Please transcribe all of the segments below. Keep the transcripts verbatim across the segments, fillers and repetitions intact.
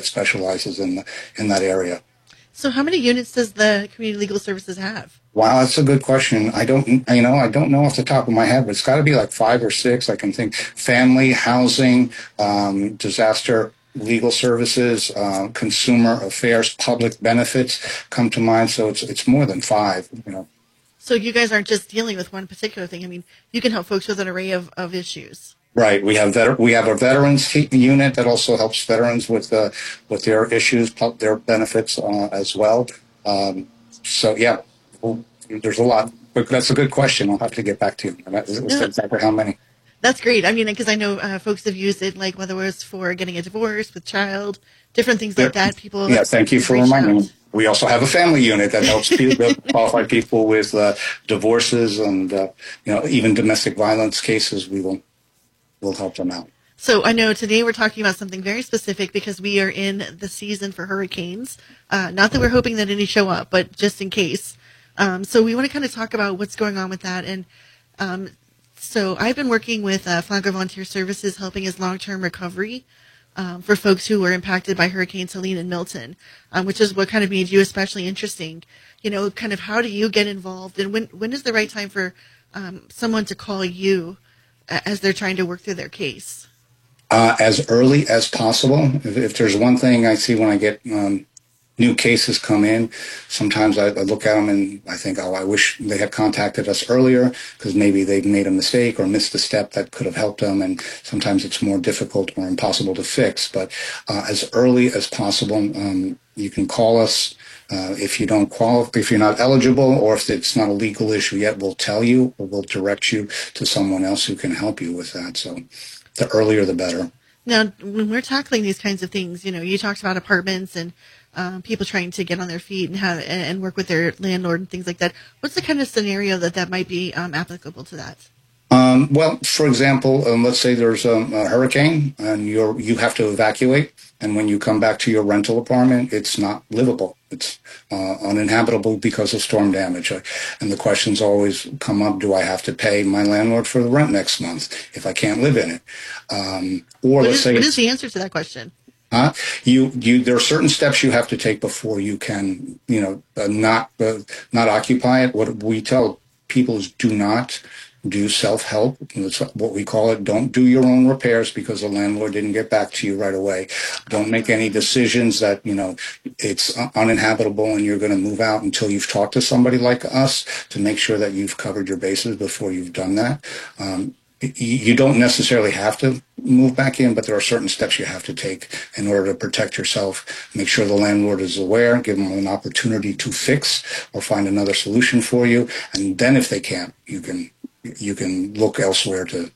specializes in the, in that area. So how many units does the Community Legal Services have? Wow, that's a good question. I don't, you know, I don't know off the top of my head, but it's got to be like five or six. I can think family, housing, um, disaster legal services, uh, consumer affairs, public benefits come to mind. So it's it's more than five, you know. So you guys aren't just dealing with one particular thing. I mean, you can help folks with an array of, of issues. Right. We have vet- we have a veterans unit that also helps veterans with uh, with their issues, their benefits uh, as well. Um, so yeah, well, there's a lot. But that's a good question. I'll have to get back to you. That's No, exactly how many. That's great. I mean, because I know uh, folks have used it, like whether it was for getting a divorce with child, different things like that. People. Yeah. Thank you for reminding me. We also have a family unit that helps people, qualified people with uh, divorces and uh, you know even domestic violence cases. We will. will help them out. So I know today we're talking about something very specific because we are in the season for hurricanes. Uh, not that we're hoping that any show up, but just in case. Um, so we want to kind of talk about what's going on with that. And um, so I've been working with uh, Flagler Volunteer Services, helping as long-term recovery um, for folks who were impacted by Hurricanes Helene and Milton, um, which is what kind of made you especially interesting. You know, kind of how do you get involved, and when when is the right time for um, someone to call you as they're trying to work through their case? Uh, as early as possible. If, if there's one thing I see when I get um, new cases come in, sometimes I, I look at them and I think, oh, I wish they had contacted us earlier because maybe they've made a mistake or missed a step that could have helped them. And sometimes it's more difficult or impossible to fix. But uh, as early as possible, um, you can call us. Uh, if you don't qualify, if you're not eligible, or if it's not a legal issue yet, we'll tell you or we'll direct you to someone else who can help you with that. So the earlier, the better. Now, when we're tackling these kinds of things, you know, you talked about apartments and um, people trying to get on their feet and have and work with their landlord and things like that. What's the kind of scenario that that might be um, applicable to that? Um, well, for example, um, let's say there's a, a hurricane and you're you have to evacuate, and when you come back to your rental apartment, it's not livable. It's uh, uninhabitable because of storm damage. Uh, and the questions always come up, do I have to pay my landlord for the rent next month if I can't live in it? Um, or what let's is, say... What is the answer to that question? Uh, you, you, there are certain steps you have to take before you can, you know, uh, not, uh, not occupy it. What we tell people is do not do self-help. That's what we call it. Don't do your own repairs because the landlord didn't get back to you right away. Don't make any decisions that, you know, it's uninhabitable and you're going to move out until you've talked to somebody like us to make sure that you've covered your bases before you've done that. Um, you don't necessarily have to move back in, but there are certain steps you have to take in order to protect yourself. Make sure the landlord is aware, give them an opportunity to fix or find another solution for you. And then if they can't, you can you can look elsewhere to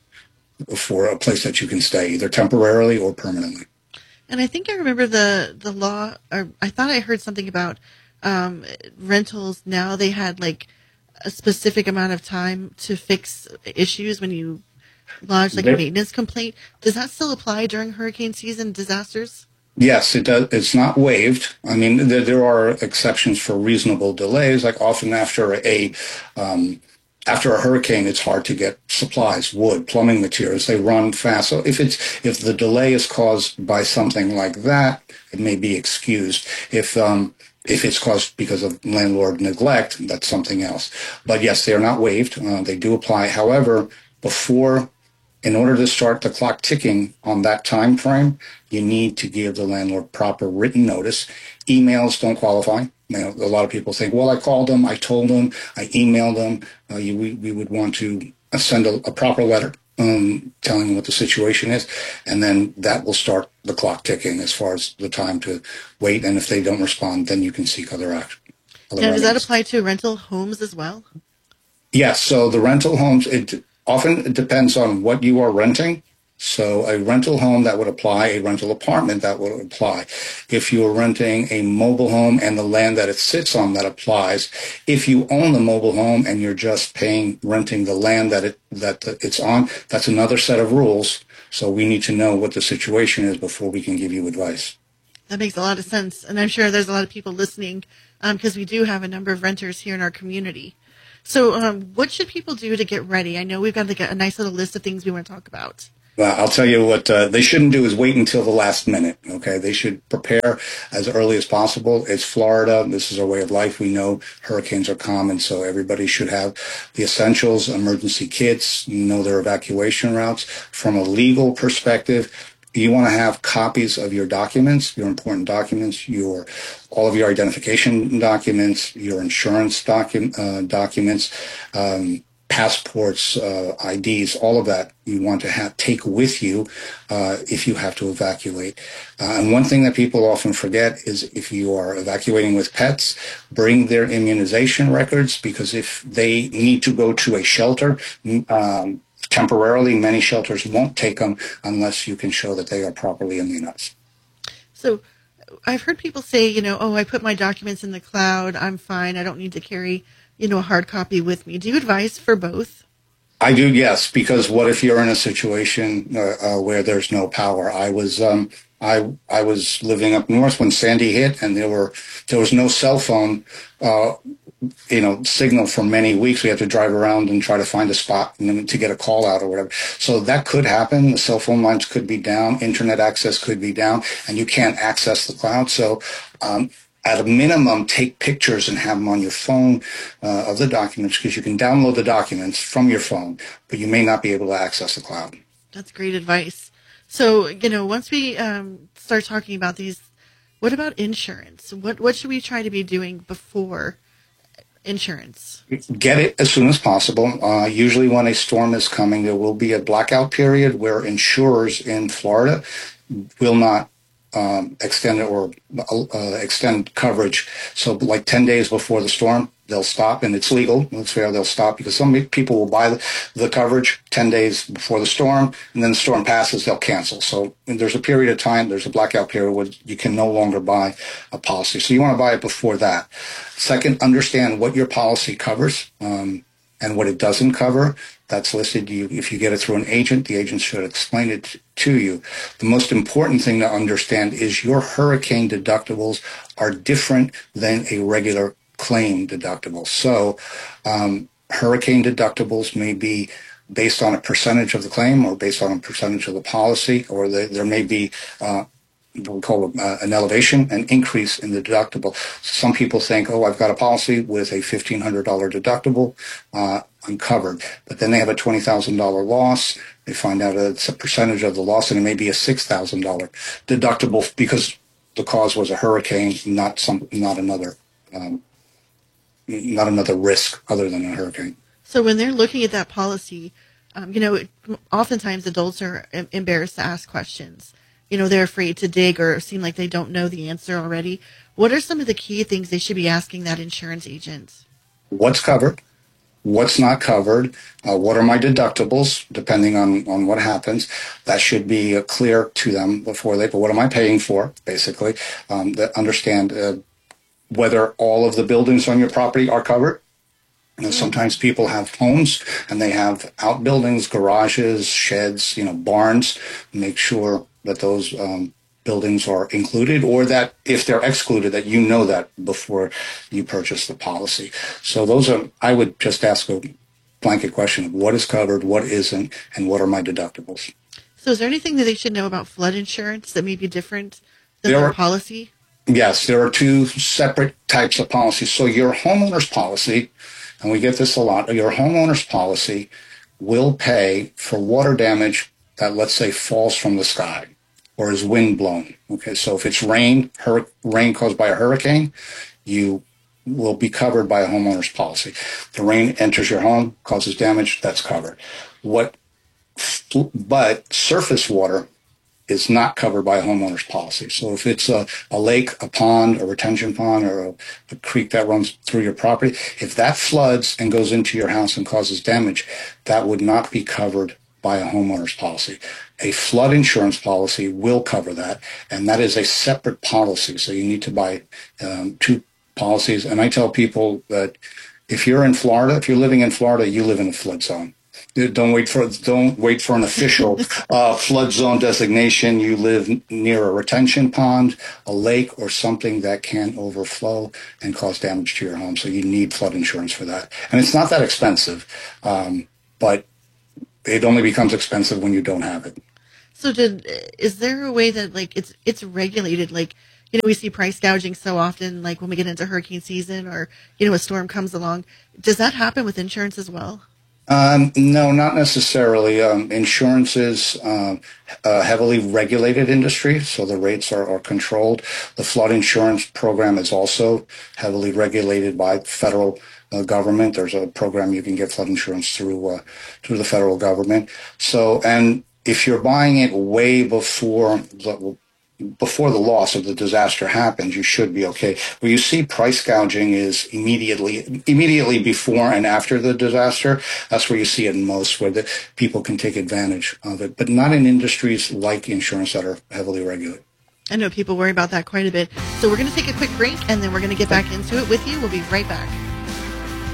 for a place that you can stay, either temporarily or permanently. And I think I remember the, the law, or I thought I heard something about um, rentals. Now they had like a specific amount of time to fix issues when you lodge like a maintenance complaint. Does that still apply during hurricane season disasters? Yes, it does. It's not waived. I mean, there, there are exceptions for reasonable delays, like often after a um, After a hurricane, it's hard to get supplies, wood, plumbing materials. They run fast. So if it's if the delay is caused by something like that, it may be excused. If um, if it's caused because of landlord neglect, that's something else. But yes, they are not waived. Uh, they do apply. However, before, in order to start the clock ticking on that time frame, you need to give the landlord proper written notice. Emails don't qualify. You know, a lot of people think, well, I called them, I told them, I emailed them. Uh, you, we, we would want to send a, a proper letter um, telling them what the situation is, and then that will start the clock ticking as far as the time to wait. And if they don't respond, then you can seek other action. Other now, does that remedies. apply to rental homes as well? Yes. So the rental homes, it often it depends on what you are renting. So a rental home, that would apply. A rental apartment, that would apply. If you're renting a mobile home and the land that it sits on, that applies. If you own the mobile home and you're just paying, renting the land that it that it's on, that's another set of rules. So we need to know what the situation is before we can give you advice. That makes a lot of sense. And I'm sure there's a lot of people listening because um, we do have a number of renters here in our community. So um, what should people do to get ready? I know we've got like a, a nice little list of things we want to talk about. Well, I'll tell you what uh, they shouldn't do is wait until the last minute. Okay, they should prepare as early as possible. It's Florida. This is our way of life. We know hurricanes are common, so everybody should have the essentials, emergency kits, know their evacuation routes. From a legal perspective, you want to have copies of your documents, your important documents, your all of your identification documents, your insurance docu- uh, documents. Um, passports, uh, I Ds, all of that you want to have, take with you uh, if you have to evacuate. Uh, and one thing that people often forget is if you are evacuating with pets, bring their immunization records, because if they need to go to a shelter, um, temporarily, many shelters won't take them unless you can show that they are properly immunized. So I've heard people say, you know, oh, I put my documents in the cloud. I'm fine. I don't need to carry, you know, a hard copy with me. Do you advise for both? I do, yes, because what if you're in a situation uh, uh, where there's no power? I was um, I I was living up north when Sandy hit, and there were there was no cell phone, uh, you know, signal for many weeks. We had to drive around and try to find a spot to get a call out or whatever. So that could happen. The cell phone lines could be down, internet access could be down, and you can't access the cloud. So um, at a minimum, take pictures and have them on your phone uh, of the documents, because you can download the documents from your phone, but you may not be able to access the cloud. That's great advice. So, you know, once we um, start talking about these, what about insurance? What what should we try to be doing before insurance? Get it as soon as possible. Uh, usually when a storm is coming, there will be a blackout period where insurers in Florida will not um, extend it or uh, extend coverage. So like ten days before the storm, they'll stop, and it's legal. It's fair. They'll stop because some people will buy the, the coverage ten days before the storm, and then the storm passes, they'll cancel. So there's a period of time, there's a blackout period where you can no longer buy a policy. So you want to buy it before that. Second, understand what your policy covers um, and what it doesn't cover. That's listed. You, if you get it through an agent, the agent should explain it to you. The most important thing to understand is your hurricane deductibles are different than a regular claim deductible. So um, hurricane deductibles may be based on a percentage of the claim or based on a percentage of the policy, or the, there may be uh, what we call uh, an elevation, an increase in the deductible. Some people think, oh, I've got a policy with a fifteen hundred dollars deductible, uh, I'm covered. But then they have a twenty thousand dollars loss. They find out it's a percentage of the loss, and it may be a six thousand dollars deductible because the cause was a hurricane, not some, not another, um, not another risk other than a hurricane. So when they're looking at that policy, um, you know, it, oftentimes adults are em- embarrassed to ask questions. You know, they're afraid to dig or seem like they don't know the answer already. What are some of the key things they should be asking that insurance agent? What's covered? What's not covered? Uh, what are my deductibles, depending on, on what happens? That should be uh, clear to them before they, but what am I paying for, basically? Um, that understand uh, whether all of the buildings on your property are covered. You know, sometimes people have homes and they have outbuildings, garages, sheds, you know, barns. Make sure that those um, buildings are included, or that if they're excluded, that you know that before you purchase the policy. So those are, I would just ask a blanket question of what is covered, what isn't, and what are my deductibles. So is there anything that they should know about flood insurance that may be different than There their are- policy? Yes, there are two separate types of policies. So your homeowner's policy, and we get this a lot, your homeowner's policy will pay for water damage that, let's say, falls from the sky or is wind blown. Okay, so if it's rain, hur- rain caused by a hurricane, you will be covered by a homeowner's policy. The rain enters your home, causes damage, that's covered. What, but surface water is not covered by a homeowner's policy. So if it's a, a lake, a pond, a retention pond, or a, a creek that runs through your property, if that floods and goes into your house and causes damage, that would not be covered by a homeowner's policy. A flood insurance policy will cover that, and that is a separate policy. So you need to buy um, two policies. And I tell people that if you're in Florida, if you're living in Florida, you live in a flood zone. Don't wait for don't wait for an official uh, flood zone designation. You live n- near a retention pond, a lake, or something that can overflow and cause damage to your home. So you need flood insurance for that, and it's not that expensive. Um, but it only becomes expensive when you don't have it. So did is there a way that like it's it's regulated? Like, you know, we see price gouging so often, like when we get into hurricane season or, you know, a storm comes along. Does that happen with insurance as well? Um, no, not necessarily. Um, insurance is um, a heavily regulated industry, so the rates are, are controlled. The flood insurance program is also heavily regulated by federal uh, government. There's a program you can get flood insurance through uh, through the federal government. So, and if you're buying it way before the before the loss of the disaster happens, you should be okay. Where you see price gouging is immediately, immediately before and after the disaster. That's where you see it most, where the people can take advantage of it, but not in industries like insurance that are heavily regulated. I know people worry about that quite a bit. So we're going to take a quick break and then we're going to get back into it with you. We'll be right back.